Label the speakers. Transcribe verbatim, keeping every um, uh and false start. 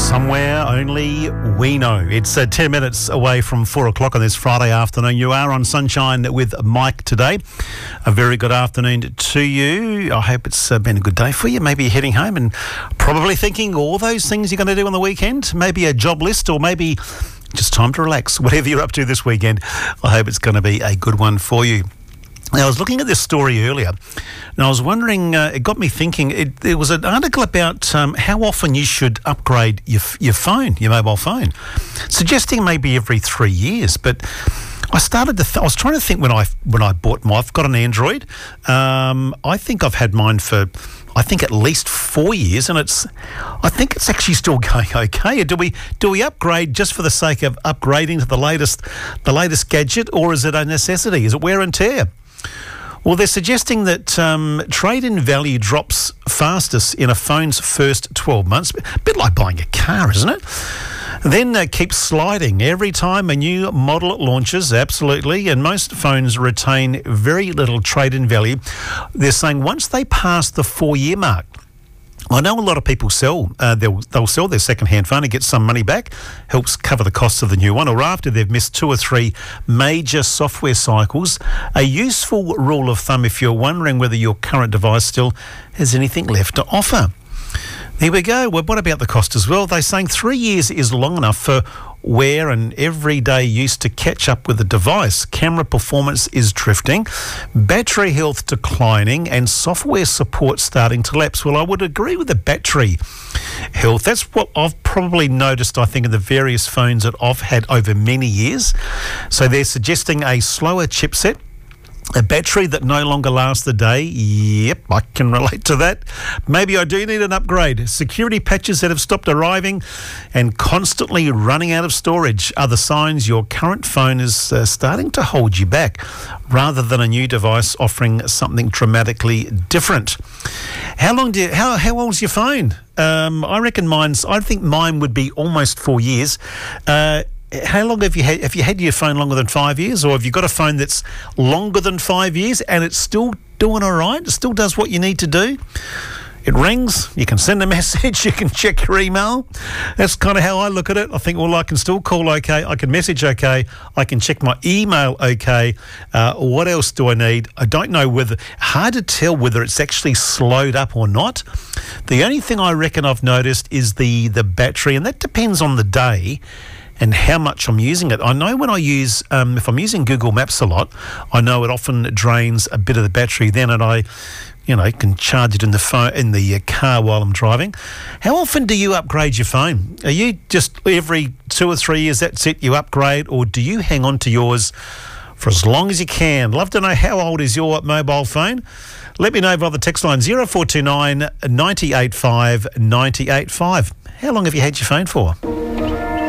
Speaker 1: Somewhere only we know. It's uh, ten minutes away from four o'clock on this Friday afternoon. You are on Sunshine with Mike today. A very good afternoon to you. I hope it's uh, been a good day for you. Maybe you're heading home and probably thinking all those things you're going to do on the weekend. Maybe a job list, or maybe just time to relax. Whatever you're up to this weekend, I hope it's going to be a good one for you. Now, I was looking at this story earlier, and I was wondering, uh, it got me thinking, it, there was an article about um, how often you should upgrade your, your phone, your mobile phone, suggesting maybe every three years. But I started to, th- I was trying to think when I when I bought mine, I've got an Android. Um, I think I've had mine for, I think at least four years, and it's, I think it's actually still going okay. Do we do we upgrade just for the sake of upgrading to the latest, the latest gadget, or is it a necessity? Is it wear and tear? Well, they're suggesting that um, trade-in value drops fastest in a phone's first twelve months. A bit like buying a car, isn't it? Then uh, keeps sliding every time a new model launches, absolutely, and most phones retain very little trade-in value. They're saying once they pass the four-year mark, I know a lot of people sell, uh, they'll, they'll sell their second-hand phone and get some money back, helps cover the costs of the new one, or after they've missed two or three major software cycles. A useful rule of thumb if you're wondering whether your current device still has anything left to offer. Here we go. Well, what about the cost as well? They're saying three years is long enough for wear and everyday use to catch up with the device. Camera performance is drifting, battery health declining, and software support starting to lapse. Well, I would agree with the battery health. That's what I've probably noticed, I think, in the various phones that I've had over many years. So they're suggesting a slower chipset, a battery that no longer lasts the day. Yep, I can relate to that. Maybe I do need an upgrade. Security patches that have stopped arriving and constantly running out of storage are the signs your current phone is uh, starting to hold you back, rather than a new device offering something dramatically different. How long do you, how how old's your phone? Um, I reckon mine's. I think mine would be almost four years. Uh, How long have you had, have you had your phone longer than five years, or have you got a phone that's longer than five years and it's still doing all right? It still does what you need to do? It rings, you can send a message, you can check your email. That's kind of how I look at it. I think, well, I can still call okay, I can message okay, I can check my email okay. Uh, what else do I need? I don't know whether, hard to tell whether it's actually slowed up or not. The only thing I reckon I've noticed is the, the battery, and that depends on the day and how much I'm using it. I know when I use, um, if I'm using Google Maps a lot, I know it often drains a bit of the battery then, and I, you know, can charge it in the phone, in the uh, car while I'm driving. How often do you upgrade your phone? Are you just every two or three years, that's it, you upgrade, or do you hang on to yours for as long as you can? Love to know, how old is your mobile phone? Let me know via the text line zero four two nine, nine eight five, nine eight five. How long have you had your phone for?